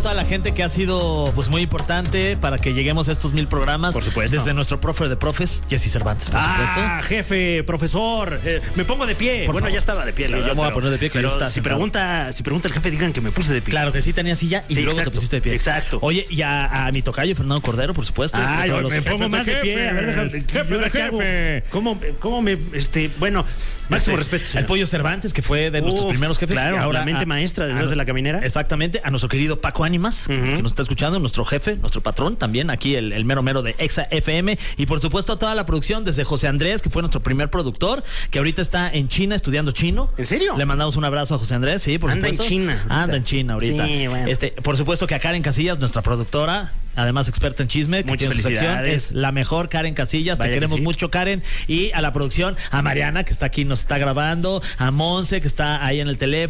toda la gente que ha sido pues muy importante para que lleguemos a estos 1000 programas. Por supuesto. Desde nuestro profe de profes, Jesse Cervantes, por supuesto. Jefe, profesor, me pongo de pie. Por bueno, favor. ya estaba de pie, la verdad. Yo me voy a poner de pie, que pero yo estaba si sentado. pregunta el jefe, digan que me puse de pie. Claro que sí, tenía silla y Sí, luego exacto, te pusiste de pie. exacto. Oye, y a mi tocayo, Fernando Cordero, por supuesto. Yo Todos me los pongo jefes más de pie. A ver, déjame. Jefe de ¿qué hago? jefe. ¿Cómo me, bueno, máximo respeto, El señor. Pollo Cervantes, que fue de nuestros Uf, primeros jefes. claro, y ahora la mente maestra detrás de la caminera. Exactamente, a nuestro querido Paco Ánimas, que nos está escuchando, nuestro jefe, nuestro patrón, también aquí el mero mero de Exa FM. Y por supuesto a toda la producción, desde José Andrés, que fue nuestro primer productor, que ahorita está en China estudiando chino. ¿En serio? Le mandamos un abrazo a José Andrés, sí, por Anda supuesto. en China ahorita. Anda en China ahorita. Sí, bueno. Por supuesto que a Karen Casillas, nuestra productora, además experta en chisme, que Muchas tiene su sección, felicidades. es la mejor Karen Casillas. Vaya Te que queremos sí. mucho, Karen. Y a la producción, a Mariana, que está aquí, nos está grabando, a Monse, que está ahí en el teléfono.